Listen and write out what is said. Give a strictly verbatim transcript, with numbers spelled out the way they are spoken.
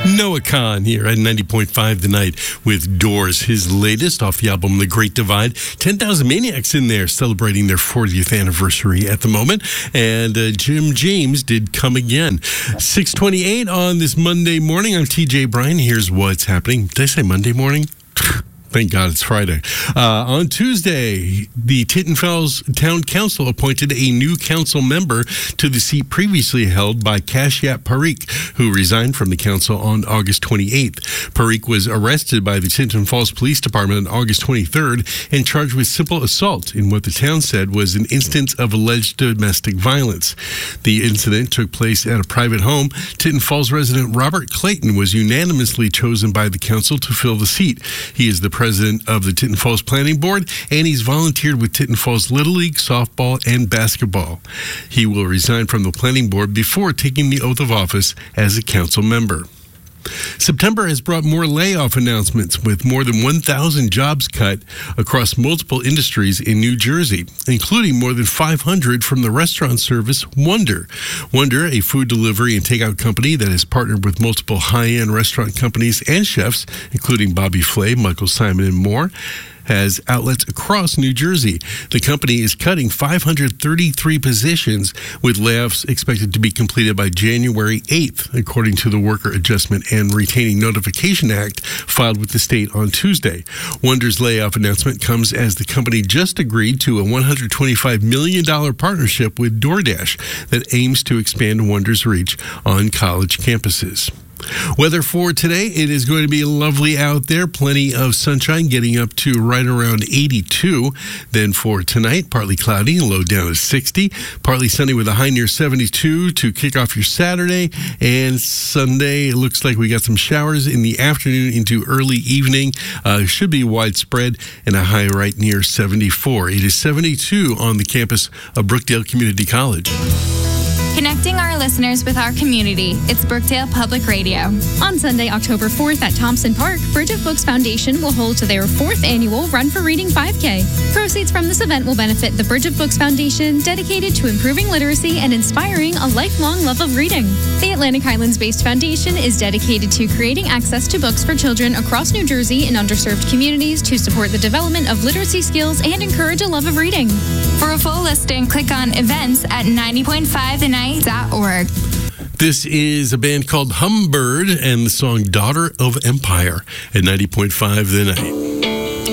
Noah Kahan here at ninety point five The Night with Doors, his latest off the album The Great Divide. ten thousand Maniacs in there celebrating their fortieth anniversary at the moment. And uh, Jim James did Come Again. six twenty-eight on this Monday morning. I'm T J Bryan. Here's what's happening. Did I say Monday morning? Thank God it's Friday. Uh, on Tuesday, the Tinton Falls Town Council appointed a new council member to the seat previously held by Kashyap Parikh, who resigned from the council on August twenty-eighth. Parikh was arrested by the Tinton Falls Police Department on August twenty-third and charged with simple assault in what the town said was an instance of alleged domestic violence. The incident took place at a private home. Tinton Falls resident Robert Clayton was unanimously chosen by the council to fill the seat. He is the president of the Tinton Falls Planning Board, and he's volunteered with Tinton Falls Little League, softball, and basketball. He will resign from the planning board before taking the oath of office as a council member. September has brought more layoff announcements, with more than one thousand jobs cut across multiple industries in New Jersey, including more than five hundred from the restaurant service Wonder. Wonder, a food delivery and takeout company that has partnered with multiple high-end restaurant companies and chefs, including Bobby Flay, Michael Simon, and more, has outlets across New Jersey. The company is cutting five hundred thirty-three positions, with layoffs expected to be completed by January eighth, according to the Worker Adjustment and Retaining Notification Act filed with the state on Tuesday. Wonder's layoff announcement comes as the company just agreed to a one hundred twenty-five million dollars partnership with DoorDash that aims to expand Wonder's reach on college campuses. Weather for today, it is going to be lovely out there. Plenty of sunshine, getting up to right around eighty-two. Then for tonight, partly cloudy, low down to sixty. Partly sunny with a high near seventy-two to kick off your Saturday. And Sunday, it looks like we got some showers in the afternoon into early evening. Uh, should be widespread and a high right near seventy-four. It is seventy-two on the campus of Brookdale Community College. Connecting our listeners with our community, it's Brookdale Public Radio. On Sunday, October fourth at Thompson Park, Bridge of Books Foundation will hold their fourth annual Run for Reading five K. Proceeds from this event will benefit the Bridge of Books Foundation, dedicated to improving literacy and inspiring a lifelong love of reading. The Atlantic Highlands-based foundation is dedicated to creating access to books for children across New Jersey and underserved communities to support the development of literacy skills and encourage a love of reading. For a full listing, click on events at ninety point five the night dot org. This is a band called Humbird and the song Daughter of Empire at ninety point five The Night.